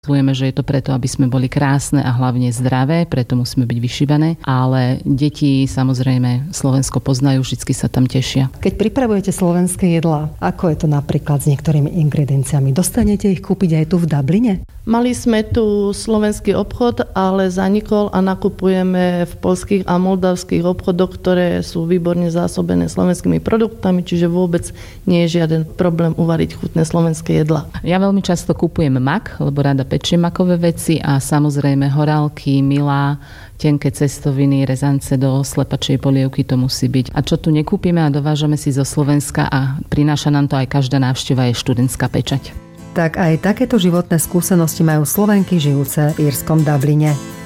Vieme, že je to preto, aby sme boli krásne a hlavne zdravé, preto musíme byť vyšívané, ale deti samozrejme Slovensko poznajú, vždy sa tam tešia. Keď pripravujete slovenské jedlá, ako je to napríklad s niektorými ingredienciami? Dostanete ich kúpiť aj tu v Dubline? Mali sme tu slovenský obchod, ale zanikol a nakupujeme v poľských a moldavských obchodoch, ktoré sú výborne zásobené slovenskými produktami, čiže vôbec nie je žiaden problém uvariť chutné slovenské jedlá. Ja veľmi často kupujem mak, lebo rada pečiem makové veci a samozrejme horálky, milá, tenké cestoviny, rezance do slepačej polievky to musí byť. A čo tu nekúpime a dovážame si zo Slovenska a prináša nám to aj každá návšteva, je študentská pečať. Tak aj takéto životné skúsenosti majú Slovenky žijúce v írskom Dubline.